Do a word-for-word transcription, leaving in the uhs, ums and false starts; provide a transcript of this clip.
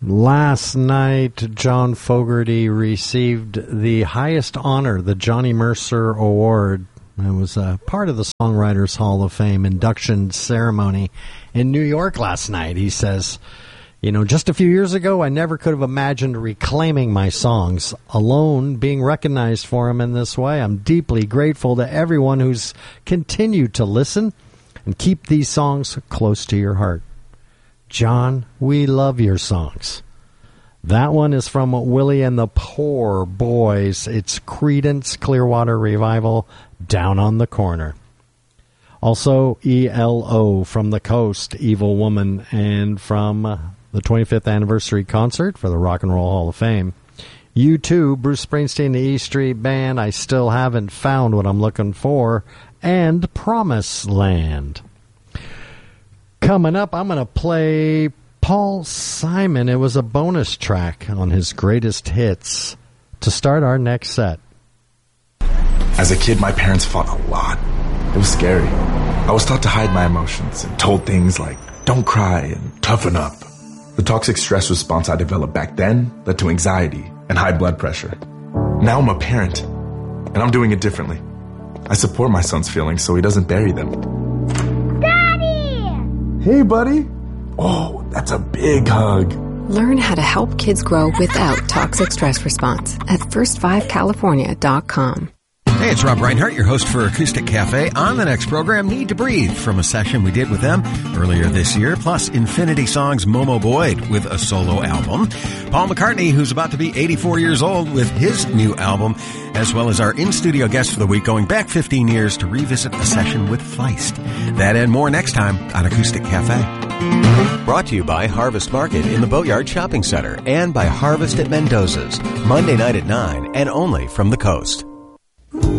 Last night, John Fogerty received the highest honor, the Johnny Mercer Award. It was a part of the Songwriters Hall of Fame induction ceremony in New York last night. He says, you know, just a few years ago, I never could have imagined reclaiming my songs, alone being recognized for them in this way. I'm deeply grateful to everyone who's continued to listen and keep these songs close to your heart. John, we love your songs. That one is from Willie and the Poor Boys. It's Creedence Clearwater Revival, Down on the Corner. Also, E L O from the Coast, Evil Woman, and from uh, the twenty-fifth anniversary concert for the Rock and Roll Hall of Fame. U two, Bruce Springsteen, the E Street Band, I Still Haven't Found What I'm Looking For, and Promised Land. Coming up, I'm going to play Paul Simon. It was a bonus track on his greatest hits to start our next set. As a kid, my parents fought a lot. It was scary. I was taught to hide my emotions and told things like, don't cry and toughen up. The toxic stress response I developed back then led to anxiety and high blood pressure. Now I'm a parent, and I'm doing it differently. I support my son's feelings so he doesn't bury them. Hey, buddy. Oh, that's a big hug. Learn how to help kids grow without toxic stress response at first five california dot com. Hey, it's Rob Reinhart, your host for Acoustic Cafe. On the next program, Need to Breathe, from a session we did with them earlier this year, plus Infinity Songs' Momo Boyd with a solo album. Paul McCartney, who's about to be eighty-four years old, with his new album, as well as our in-studio guest for the week, going back fifteen years to revisit a session with Feist. That and more next time on Acoustic Cafe. Brought to you by Harvest Market in the Boatyard Shopping Center and by Harvest at Mendoza's, Monday night at nine and only from the Coast.